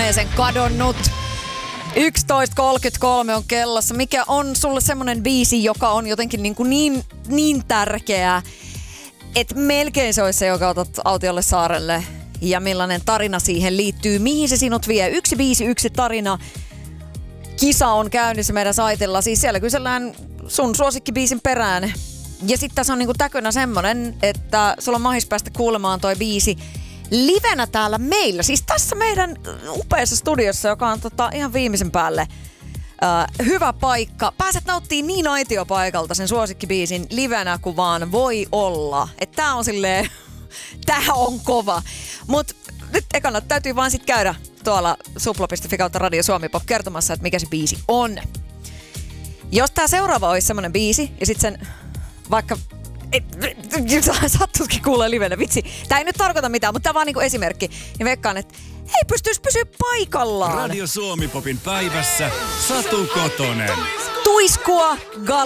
koneeseen kadonnut. 11.33 on kellossa. Mikä on sulle semmonen biisi, joka on jotenkin niin tärkeä, että melkein se olisi se, joka otat autiolle saarelle? Ja millainen tarina siihen liittyy? Mihin se sinut vie? 151 tarina. Kisa on käynnissä meidän saitilla. Siis siellä kysellään sun suosikkibiisin perään. Ja sitten tässä on niinku täkönä semmonen, että sulla on mahis päästä kuulemaan toi biisi livenä täällä meillä. Siis tässä meidän upeassa studiossa, joka on ihan viimeisen päälle hyvä paikka. Pääset nauttimaan niin aitiopaikalta sen suosikkibiisin livenä kuin vaan voi olla. Että tää on silleen, tää on kova. Mut nyt ekana täytyy vaan sit käydä tuolla supla.fi kautta Radio Suomi Pop kertomassa, että mikä se biisi on. Jos tää seuraava olisi semmonen biisi ja sit sen vaikka sattuisikin kuulee livenä, vitsi. Tää ei nyt tarkoita mitään, mutta tää on vaan niinku esimerkki. Ja veikkaan, että ei pystyisi pysyä paikallaan. Radio Suomi Popin päivässä Satu Kotonen. Tuiskua,